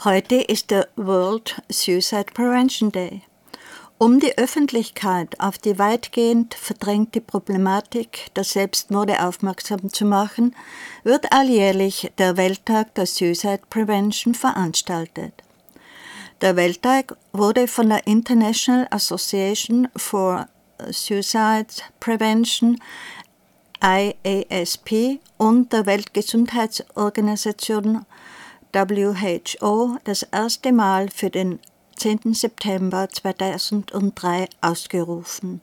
Heute ist der World Suicide Prevention Day. Um die Öffentlichkeit auf die weitgehend verdrängte Problematik der Selbstmorde aufmerksam zu machen, wird alljährlich der Welttag der Suicide Prevention veranstaltet. Der Welttag wurde von der International Association for Suicide Prevention IASP und der Weltgesundheitsorganisation WHO das erste Mal für den 10. September 2003 ausgerufen.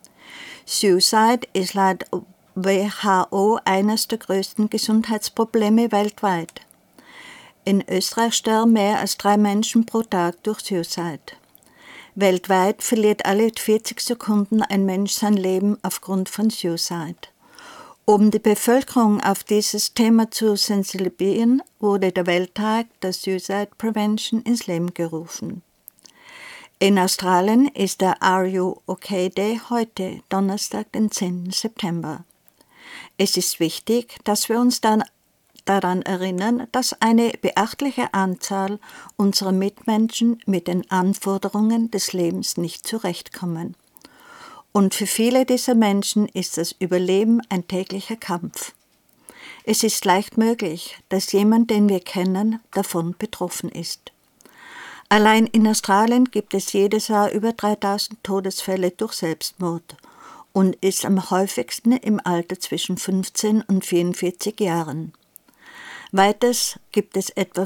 Suicide ist laut WHO eines der größten Gesundheitsprobleme weltweit. In Österreich sterben mehr als 3 Menschen pro Tag durch Suicide. Weltweit verliert alle 40 Sekunden ein Mensch sein Leben aufgrund von Suicide. Um die Bevölkerung auf dieses Thema zu sensibilisieren, wurde der Welttag der Suicide Prevention ins Leben gerufen. In Australien ist der Are You OK Day heute, Donnerstag, den 10. September. Es ist wichtig, dass wir uns daran erinnern, dass eine beachtliche Anzahl unserer Mitmenschen mit den Anforderungen des Lebens nicht zurechtkommen. Und für viele dieser Menschen ist das Überleben ein täglicher Kampf. Es ist leicht möglich, dass jemand, den wir kennen, davon betroffen ist. Allein in Australien gibt es jedes Jahr über 3000 Todesfälle durch Selbstmord und ist am häufigsten im Alter zwischen 15 und 44 Jahren. Weiters gibt es etwa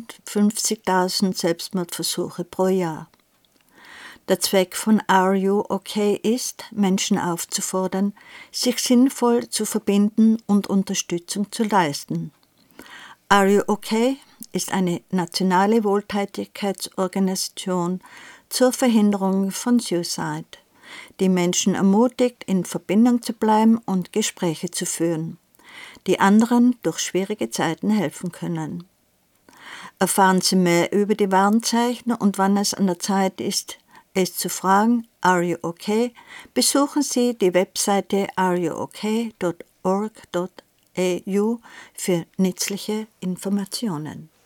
55.000 Selbstmordversuche pro Jahr. Der Zweck von Are You OK ist, Menschen aufzufordern, sich sinnvoll zu verbinden und Unterstützung zu leisten. Are You OK ist eine nationale Wohltätigkeitsorganisation zur Verhinderung von Suicide, die Menschen ermutigt, in Verbindung zu bleiben und Gespräche zu führen, die anderen durch schwierige Zeiten helfen können. Erfahren Sie mehr über die Warnzeichen und wann es an der Zeit ist, es zu fragen, Are You OK? Besuchen Sie die Webseite areyouok.org.au für nützliche Informationen.